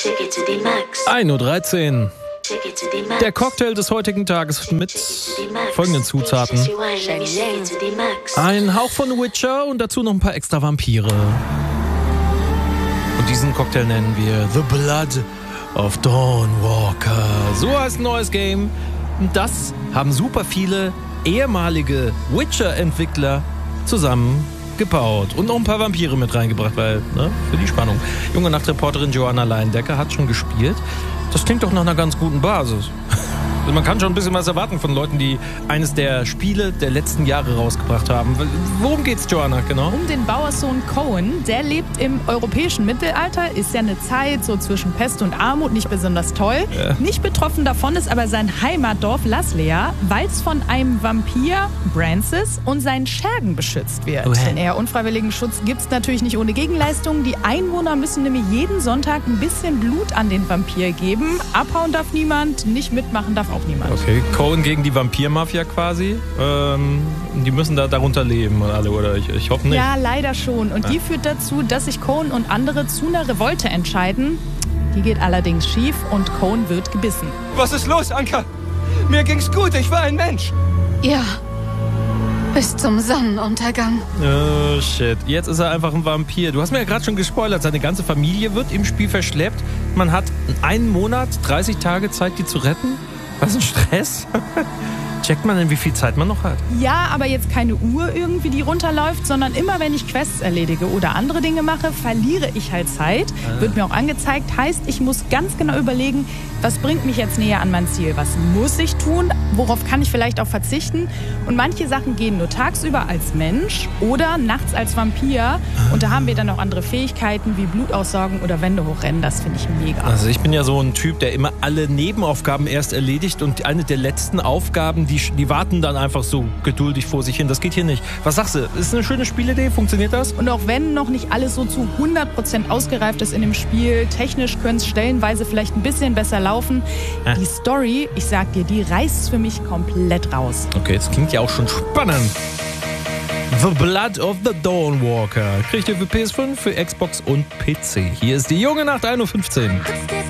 1:13 Uhr. Der Cocktail des heutigen Tages mit folgenden Zutaten. Ein Hauch von Witcher und dazu noch ein paar extra Vampire. Und diesen Cocktail nennen wir The Blood of Dawnwalker. So heißt ein neues Game. Und das haben super viele ehemalige Witcher-Entwickler zusammen gebaut und noch ein paar Vampire mit reingebracht, weil, für die Spannung. Junge Nachtreporterin Joanna Leindecker hat schon gespielt. Das klingt doch nach einer ganz guten Basis. Also man kann schon ein bisschen was erwarten von Leuten, die eines der Spiele der letzten Jahre rausgebracht haben. Worum geht's, Joanna, genau? Um den Bauerssohn Cohen. Der lebt im europäischen Mittelalter. Ist ja eine Zeit so zwischen Pest und Armut, nicht besonders toll. Ja. Nicht betroffen davon ist aber sein Heimatdorf Laslea, weil es von einem Vampir, Brancis, und seinen Schergen beschützt wird. Den eher unfreiwilligen Schutz gibt's natürlich nicht ohne Gegenleistung. Die Einwohner müssen nämlich jeden Sonntag ein bisschen Blut an den Vampir geben. Abhauen darf niemand, nicht mitmachen darf auch niemand. Okay, Cohen gegen die Vampirmafia quasi. Die müssen da darunter leben alle, oder? Ich hoffe nicht. Ja, leider schon. Und die führt dazu, dass sich Cohen und andere zu einer Revolte entscheiden. Die geht allerdings schief und Cohen wird gebissen. Was ist los, Anka? Mir ging's gut, ich war ein Mensch. Ja, bis zum Sonnenuntergang. Oh, shit. Jetzt ist er einfach ein Vampir. Du hast mir ja gerade schon gespoilert. Seine ganze Familie wird im Spiel verschleppt. Man hat einen Monat, 30 Tage Zeit, die zu retten. Was ein Stress. Checkt man denn, wie viel Zeit man noch hat? Ja, aber jetzt keine Uhr irgendwie, die runterläuft, sondern immer, wenn ich Quests erledige oder andere Dinge mache, verliere ich halt Zeit. Wird mir auch angezeigt. Heißt, ich muss ganz genau überlegen, was bringt mich jetzt näher an mein Ziel? Was muss ich tun? Worauf kann ich vielleicht auch verzichten? Und manche Sachen gehen nur tagsüber als Mensch oder nachts als Vampir. Und da haben wir dann auch andere Fähigkeiten wie Blut aussaugen oder Wände hochrennen. Das finde ich mega. Also ich bin ja so ein Typ, der immer alle Nebenaufgaben erst erledigt und eine der letzten Aufgaben, die warten dann einfach so geduldig vor sich hin. Das geht hier nicht. Was sagst du? Ist eine schöne Spielidee? Funktioniert das? Und auch wenn noch nicht alles so zu 100% ausgereift ist in dem Spiel, technisch könnte es stellenweise vielleicht ein bisschen besser laufen. Die Story, ich sag dir, die reißt für mich komplett raus. Okay, das klingt ja auch schon spannend. The Blood of the Dawnwalker. Kriegt ihr für PS5, für Xbox und PC. Hier ist die junge Nacht 1:15 Uhr.